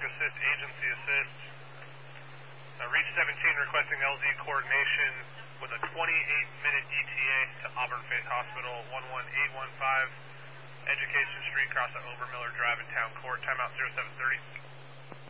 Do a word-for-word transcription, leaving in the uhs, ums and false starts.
assist, agency assist. Uh, Reach seventeen requesting L Z coordination with a twenty-eight minute E T A to Auburn Faith Hospital, one one eight one five, Education Street, cross at Obermiller Drive in Town Court. Timeout zero seven thirty.